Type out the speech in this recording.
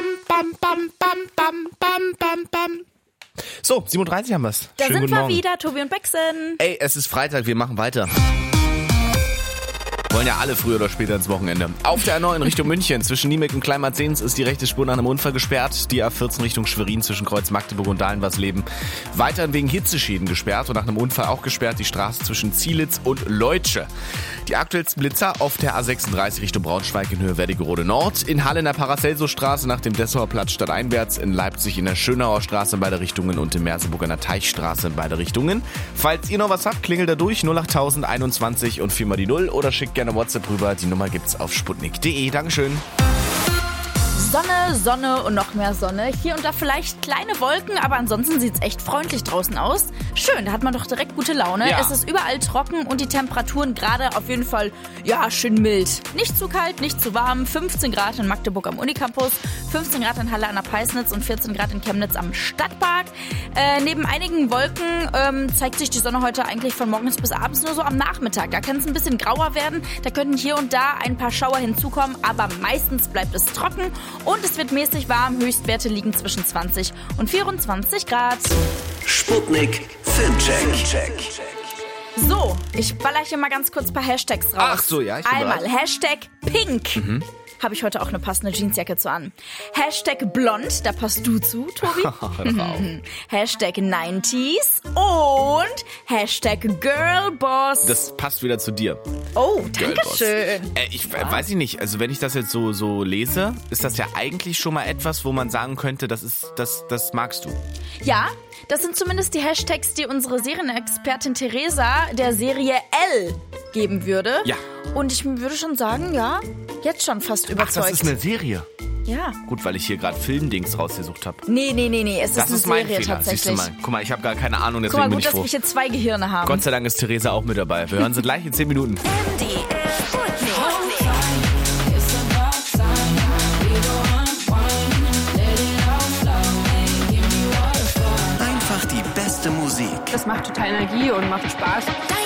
So, 37 haben wir's. Da Schönen sind guten wir Morgen. wieder, Tobi und Bexen. Ey, es ist Freitag, wir machen weiter. Wollen ja alle früher oder später ins Wochenende. Auf der A9 Richtung München zwischen Niemek und Kleinmarzens ist die rechte Spur nach einem Unfall gesperrt. Die A14 Richtung Schwerin zwischen Kreuz Magdeburg und Dahlenwarsleben weiterhin wegen Hitzeschäden gesperrt und nach einem Unfall auch gesperrt die Straße zwischen Zielitz und Leutsche. Die aktuellsten Blitzer auf der A36 Richtung Braunschweig in Höhe Wernigerode Nord, in Halle in der Paracelso-Straße nach dem Dessauer Platz stadteinwärts, in Leipzig in der Schönauer Straße in beide Richtungen und in Merseburg an der Teichstraße in beide Richtungen. Falls ihr noch was habt, klingelt da durch 08000 21 und 4 mal die 0 oder schickt gerne WhatsApp rüber. Die Nummer gibt's auf sputnik.de. Dankeschön. Sonne, Sonne und noch mehr Sonne. Hier und da vielleicht kleine Wolken, aber ansonsten sieht's echt freundlich draußen aus. Schön, da hat man doch direkt gute Laune. Ja. Es ist überall trocken und die Temperaturen gerade auf jeden Fall, ja, schön mild. Nicht zu kalt, nicht zu warm. 15 Grad in Magdeburg am Unicampus, 15 Grad in Halle an der Peisnitz und 14 Grad in Chemnitz am Stadtpark. Neben einigen Wolken zeigt sich die Sonne heute eigentlich von morgens bis abends nur so am Nachmittag. Da kann es ein bisschen grauer werden, da könnten hier und da ein paar Schauer hinzukommen, aber meistens bleibt es trocken. Und es wird mäßig warm. Höchstwerte liegen zwischen 20 und 24 Grad. Sputnik Filmcheck. So, ich baller hier mal ganz kurz ein paar Hashtags raus. Ach so, ja, ich bin Einmal bereit. Hashtag Pink. Habe ich heute auch eine passende Jeansjacke zu an. Hashtag Blond, da passt du zu, Tobi. Hashtag 90s und Hashtag Girlboss. Das passt wieder zu dir. Oh, Girlboss. dankeschön. Weiß ich nicht, also wenn ich das jetzt so lese, ist das ja eigentlich schon mal etwas, wo man sagen könnte, das magst du. Ja, das sind zumindest die Hashtags, die unsere Serienexpertin Theresa der Serie L geben würde. Ja. Und ich würde schon sagen, ja, jetzt schon fast Ach, überzeugt. das ist eine Serie. Ja. Gut, weil ich hier gerade Filmdings rausgesucht habe. Nee, es ist Das eine ist mein Serie Fehler, siehst du tatsächlich. mal. Guck mal, ich habe gar keine Ahnung, Guck deswegen mal, bin gut, ich dass froh. wir hier 2 Gehirne haben. Gott sei Dank ist Theresa auch mit dabei. Wir hören sie gleich in 10 Minuten. Einfach die beste Musik. Das macht total Energie und macht Spaß.